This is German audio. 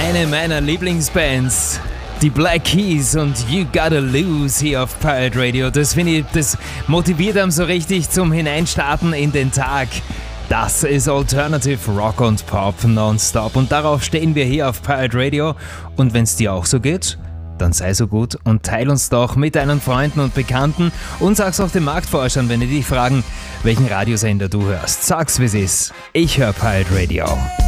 Eine meiner Lieblingsbands, die Black Keys und You Gotta Lose hier auf Pirate Radio. Das finde ich, das motiviert einem so richtig zum Hineinstarten in den Tag. Das ist Alternative Rock und Pop nonstop und darauf stehen wir hier auf Pirate Radio. Und wenn es dir auch so geht, dann sei so gut und teil uns doch mit deinen Freunden und Bekannten und sag's auch den Marktforschern, wenn die dich fragen, welchen Radiosender du hörst. Sag's, wie's ist. Ich höre Pirate Radio.